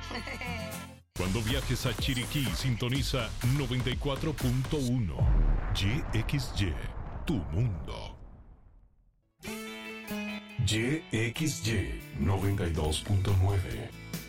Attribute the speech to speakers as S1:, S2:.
S1: Cuando viajes a Chiriquí, sintoniza 94.1 YXY, tu mundo. YXY 92.9,